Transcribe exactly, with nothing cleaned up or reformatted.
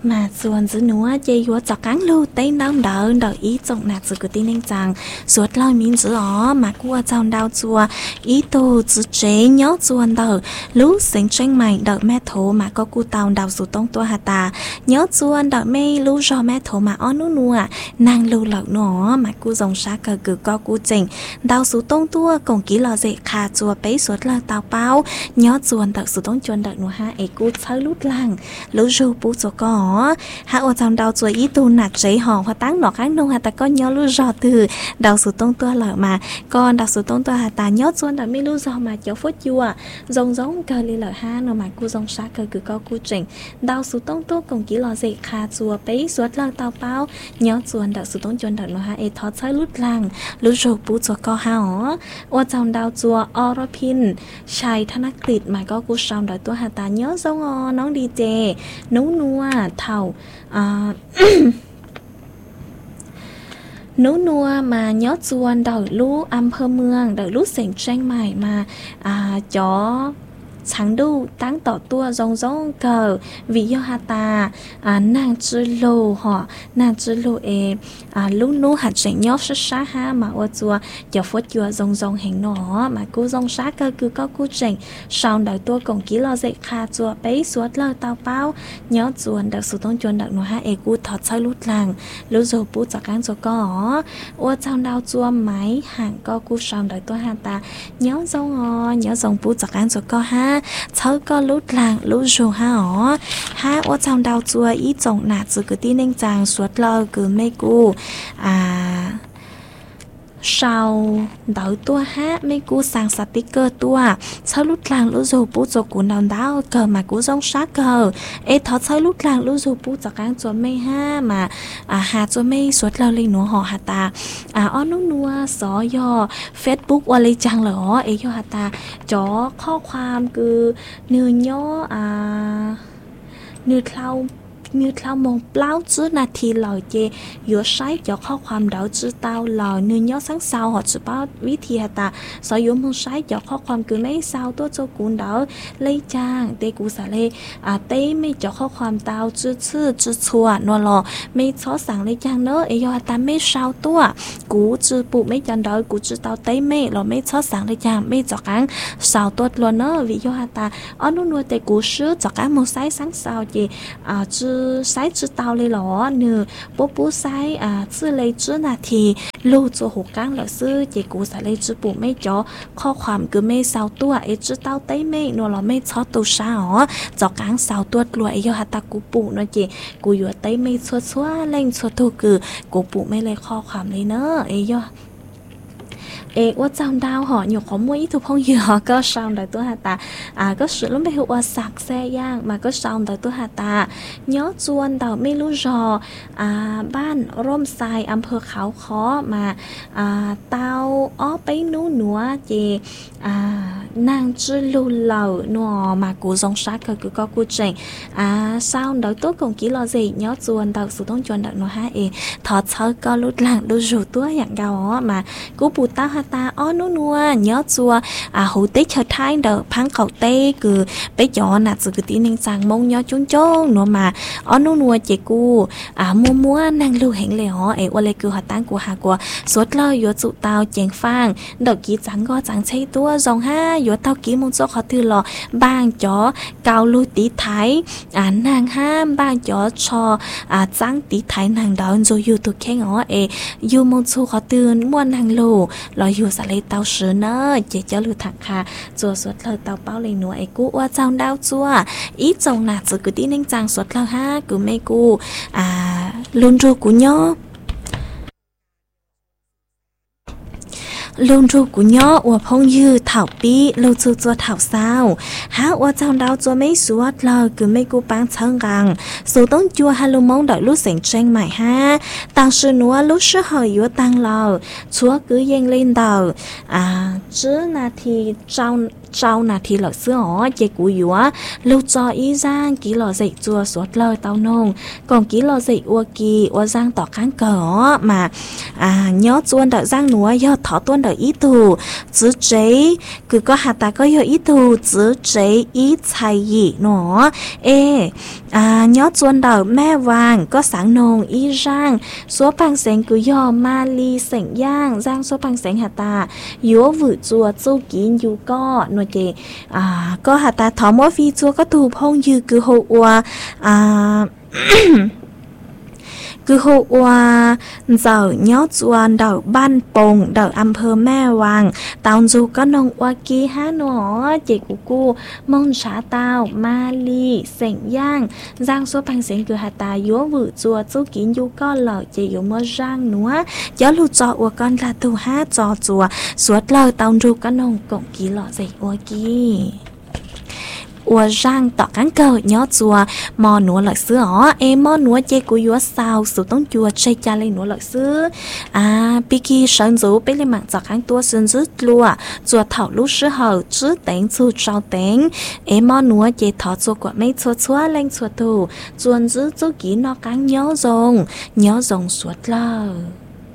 màส่วนgiữ núa chơi vua chọc cắn lưu tay đau đỡ đỡ ý trọng nạt giữ của tin anh chàng suốt lời miếng giữ ó mà cua trong đau chùa ý tô giữ chế nhớ chuồn đỡ lú sinh tranh mày đỡ mẹ thổ mà có cu tàu đào sụt tông tua hà tà nhớ chuồn đỡ mê lú do mẹ thổ mà ó nú nua nàng lưu lợn nó mà cu dòng sát cờ cử co cu trình đào sụt tông tua cùng ký lò dễ khà chùa bấy suốt lời tàu bao nhớ chuồn đỡ sụt tông chuồn đỡ nó ha ấy cu chơi lút lăng lú ru bú cho có hạ ở trong đầu chuối ý tu nạt giấy họ hoa táng nọ kháng nông hà ta có nhớ lưu rõ từ đầu số tông tua lợ mà còn đầu số tông tua hà ta nhớ chuôn đã mi lưu rõ mà cháu phốt chua giống giống cờ li lợ ha nó mà cu giống sát cờ cứ có cu chỉnh đầu số tông tua cùng kỹ lò dễ khà chùa bấy suốt lợ tàu bao nhớ chuôn đầu số tông chuôn đợt nó ha e thọ chơi lút làng lưu rõ bú cho co ha ó ở trong đầu chùa Orapinชัยธนกฤษmà có cu sòng đợt tua hà ta nhớ giống oน้องดีเจnấu nua thầu à, nấu nua mà nhớ chuồn đợi lú âm hơ mương đợi lú sỉnh tranh mày mà à, chó sáng đu tăng tỏ tua rong rong cờ vì do hà ta à, nàng chư lô họ nàng chư lô e à, lúc nú hạt chỉnh nhót sát sát ha mà ở chùa giờ phốt chùa rong rong hình nó mà cô rong sát cơ cứ có cô chỉnh sau đợi tua cùng ký lo dậy kha chùa bấy suốt lơ tao bao nhớ chuồn đợi sự tông chuồn đợi nó ha e cô thọt chơi lút làng lúc rồi bút cho cán cho có ở trong đào chùa máy hàng có cô sau đợi tua hà ta nhớ rong nhớ rong bút cho cán cho có ha thơ có lút làng lút dù ha ó ha ở trong đào chùa ý trọng nạt từ cái tin anh chàng suốt lơ cứ mê cu à sau đợi tua ha mấy cú sang sticker tua sau lúc làng lú dù bút cho cú đòn đáo cờ mà cú giống sát cờ ê thọ sau lúc làng lú dù bút cho cán cho mây ha mà à hà cho mây suốt lao lên nó họ hà ta à on nú nua xó do Facebookว่าเลยจังเหรอเอ้ยhà ta จอข้อความคือเนื้อย่ออ่าเนื้อเท่าnhư theo một bao chữ là thì lời chê giữa sai choข้อความđảo chữ tao lời như nhớ sáng sau họ chữ bao viết thì ta sở dụng một sai choข้อความcứ lấy sau tôi cho cuốn đảo lấy trang để cụ xả lê à tê mấy choข้อความ tao chữ chữ chữ chua nó lò mấy xóa sáng lấy trang nữa ấy do ta mấy sau tua cụ chữ bụ mấy chân đảo cụ chữ tao tê mấy lò mấy xóa sáng lấy trang mấy cho cán sau tôi luôn nữa vì do ta ở nó nuôi tê cụ sứ cho cán một sai sáng sau chị à chữ sai chữ tao lấy lỏ nửa bố bố sai à chữ lấy chữ là thì lưu cho hộp cán là sư chỉ cụ sẽ lấy chữ bù mấy chóข้อความcứ mấy sao tua ấy chữ tao tới mấy nó là mấy chó tu sao cho cán sao tua lụi do hạt ta cụ bù nó chỉ cụ vừa tới mấy xóa xóa lên xóa thu cứ cụ bù mấy lấy ข้อความ lấy nữa ấy doเอกว่าจำดาวหออยู่ของมวยทุกห้องอยู่ก็ชาวแต่ตัวหาตาอ่าก็สุดแล้วไม่หัวสักแซ่ย่างมาก็ชาวแต่ตัวหาตาย้อจวนแต่ไม่รู้รออ่าบ้านร่มทรายอำเภอเขาค้อมาอ่าเตาอ้อไปนู้หนัวเจอ่านางจื้อลูเหล่าหนัวมากูซงซักก็คือก็กูเจงอ่าชาวแต่ตัวของกี่ลอเจย้อจวนแต่สุดต้องจวนแต่หนัวฮะเอถอดเชือกก็ลุดหลังดูจูตัวอย่างเก่าอ๋อมากูปูตาta ó nú nua nhớ chua à hữu tế chờ thái đờ phán cầu tê cứ bé chó nạt sự cứ tin nên sang mông nhớ chốn chốn nó mà ó nú nua chị cu à mua mua năng lưu hẹn lệ họ ấy qua lệ cứ hoạt tán của hà của suốt lo yếu tụ tao chèn phang đợt ký trắng go trắng xây tua dòng ha yếu tao ký một số khó thư lò bang chó cao lưu tí thái à nàng ha bang chó cho à trắng tí thái nàng đó rồi yếu tụ khen họ ấy yếu một số khó thư mua nàng lưu loอยู่สเลยเตาสือเนอะเจ๊เจ้าลูถักค่ะจัวสวดเลยเตาเป้าเลยหนูไอ้กูว่าเจ้าดาวจัวอีจงหนักสุดกูที่นิ่งจังสวดเลยฮะกูไม่กูอ่าลุนรูกูย่อลุงรูกูย่อว่าพงยืดเถาปีลูจูจัวเถาเศร้าหาว่าเจ้าดาวจัวไม่สวดเลยคือไม่กูปังเชิงกังสู่ต้องจัวฮัลโหลมองดอกลูกเสียงเชงใหม่ฮะตังชื่อนัวลูกชื่อเหยตังเราชัวคือยังเล่นดอกอ่าชื่อนาทีเจ้า trâu nà thì lỡ xưa ó chế cú yếu lưu cho ý giang ký lò dậy chùa suốt lời tao nông còn ký lò dậy ua kỳ ua giang tỏ kháng cờ mà à nhớ chuôn đợi giang núa do thỏ tuôn đợi ý tù chứ chế cứ có hạt ta có yêu ý tù chứ chế ý chạy gì nó ê à nhớ chuôn đợi mẹ vàng có sáng nông ý giang số bằng sáng cứ do ma ly sảnh giang giang số bằng sáng hạt ta yếu vự chùa châu kín dù có nói kì à có hạt ta thỏ mỗi phi chùa có thù phong như cứ hộ ua à cứ hộ qua giờ nhớ chuan đậu ban bồng đậu âm phơ mẹ vàng tao dù có nông qua kia há nó chị của cô mong trả tao ma ly sảnh giang giang số bằng sảnh cứ hạt ta yếu vự chùa chú kín dù có lời chị yếu mơ giang nữa chớ lưu cho ua con là tu hát cho chùa suốt lời tao dù có nông cộng ký lọ dậy ua kia ua rang tỏ cán cờ nhớ chùa mò núa lợi xứ ó em mò núa chê của yếu sao sự tông chùa chê cha lên núa lợi xứ à biki sơn dấu bế lên mạng dọc kháng tua sơn rứt lùa chùa thảo lúc sư hầu chứ đánh chù trao đánh em mò núa chê thọ chùa của mấy chùa chùa lên chùa thù chuồn giữ chú ký nó cán nhớ rồng nhớ rồng suốt lời